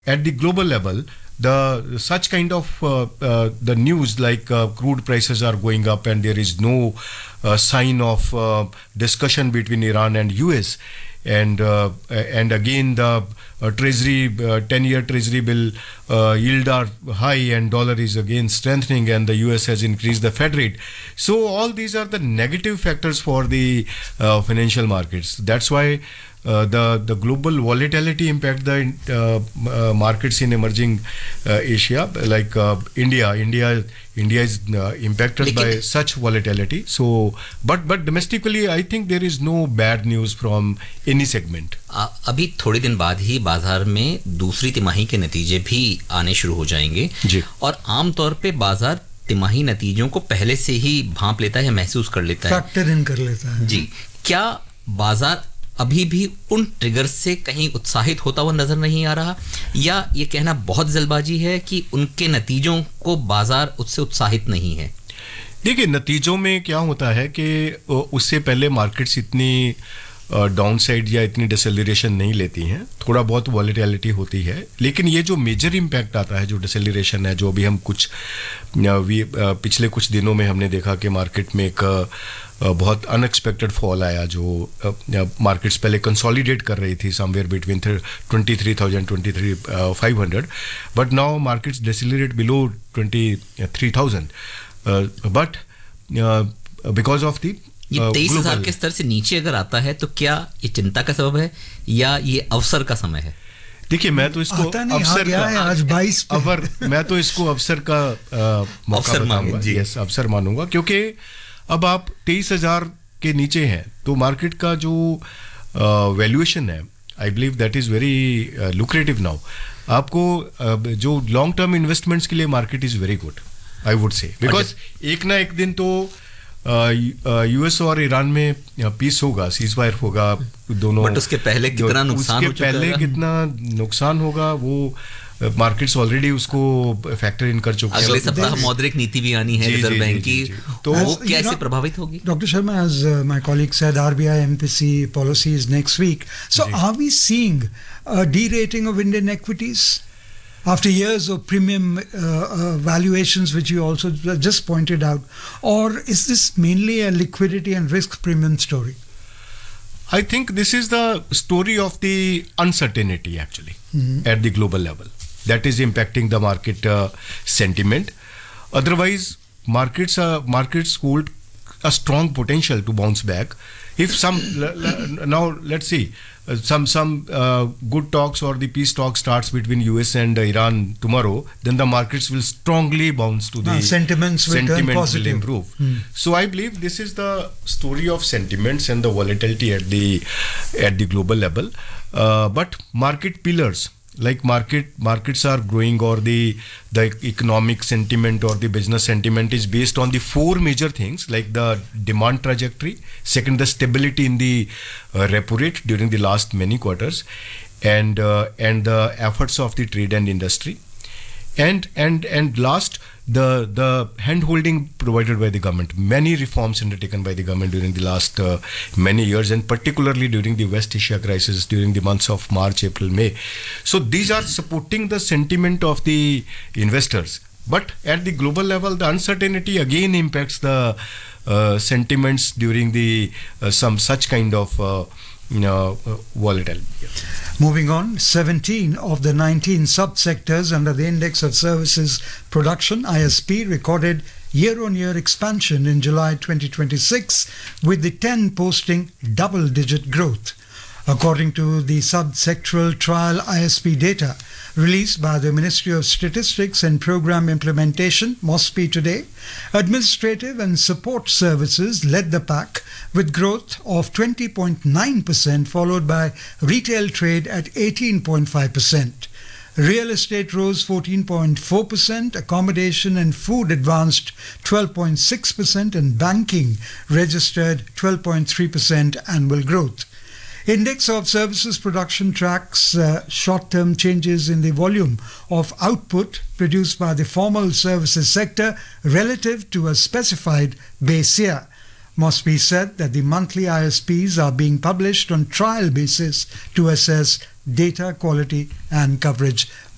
at the global level, the such kind of the news like crude prices are going up and there is no sign of discussion between Iran and US, and again the treasury 10-year treasury bill yield are high and dollar is again strengthening and the US has increased the Fed rate. So all these are the negative factors for the financial markets. That's why the global volatility impact the markets in emerging Asia, like India is impacted by such volatility. So, but domestically, I think there is no bad news from any segment. अभी थोड़े दिन बाद ही बाजार में दूसरी तिमाही के नतीजे भी आने शुरू हो जाएंगे जी। और आमतौर पे बाजार तिमाही नतीजों को पहले से ही भांप लेता है या महसूस कर लेता है, फैक्टर इन कर लेता है जी। क्या बाजार अभी भी उन ट्रिगर से कहीं उत्साहित होता हुआ नजर नहीं आ रहा, या ये कहना बहुत जल्दबाजी है कि उनके नतीजों को बाजार उससे उत्साहित नहीं है? देखिए, नतीजों में क्या होता है कि उससे पहले मार्केट्स इतनी डाउन साइड या इतनी डिसेलरेशन नहीं लेती हैं, थोड़ा बहुत वॉलेटिलिटी होती है, लेकिन ये जो मेजर इम्पैक्ट आता है, जो डिसेलरेशन है, जो भी हम पिछले कुछ दिनों में हमने देखा कि मार्केट में एक बहुत अनएक्सपेक्टेड फॉल आया, जो मार्केट्स पहले कंसोलिडेट कर रही थी somewhere between 23,000 23,500, but now markets decelerate below 23,000, but because of the ये 23,000 के स्तर से नीचे अगर आता है तो क्या ये चिंता का सबब है या ये अवसर का समय है? देखिए, मैं तो इसको अवसर का आज 22 मैं तो इसको अवसर का मौका मानूंगा, यस, अवसर मानूंगा, क्योंकि अब आप 23,000 के नीचे हैं तो मार्केट का जो वैल्यूएशन है, I believe that is very lucrative now. आपको जो लॉन्ग टर्म इन्वेस्टमेंट्स के लिए market is very good, I would say, because एक ना एक दिन तो यूएस और ईरान में पीस होगा, सीज फायर होगा दोनों, बट उसके पहले कितना नुकसान हो चुका है, पहले कितना नुकसान होगा वो मार्केट्स ऑलरेडी उसको फैक्टर इन कर चुके हैं. अगले सप्ताह मौद्रिक नीति भी आनी है रिजर्व बैंक की, तो वो कैसे प्रभावित होगी? Doctor Sharma, as my colleague said, RBI MPC policy is next week. So are we seeing a derating of Indian equities after years of premium valuations, which you also just pointed out, or is this mainly a liquidity and risk premium story? I think this is the story of the uncertainty actually at the global level that is impacting the market sentiment. Otherwise, markets hold a strong potential to bounce back. If now let's see, some good talks or the peace talk starts between US and Iran tomorrow, then the markets will strongly bounce to the sentiments will improve. So I believe this is the story of sentiments and the volatility at the global level. But market pillars like markets are growing, or the economic sentiment or the business sentiment is based on the four major things, like the demand trajectory, second the stability in the repo rate during the last many quarters, and the efforts of the trade and industry, and last the hand holding provided by the government. Many reforms undertaken by the government during the last many years, and particularly during the West Asia crisis during the months of March, April, May. So these are supporting the sentiment of the investors. But at the global level, the uncertainty again impacts the sentiments during the some such kind of volatility. Moving on, 17 of the 19 subsectors under the Index of Services Production, ISP, recorded year-on-year expansion in July 2026, with the 10 posting double-digit growth. According to the subsectoral trial ISP data released by the Ministry of Statistics and Program Implementation, MOSPI, today, administrative and support services led the pack with growth of 20.9%, followed by retail trade at 18.5%. Real estate rose 14.4%, accommodation and food advanced 12.6%, and banking registered 12.3% annual growth. Index of Services Production tracks short-term changes in the volume of output produced by the formal services sector relative to a specified base year. MOSPI said that the monthly ISPs are being published on trial basis to assess data quality and coverage.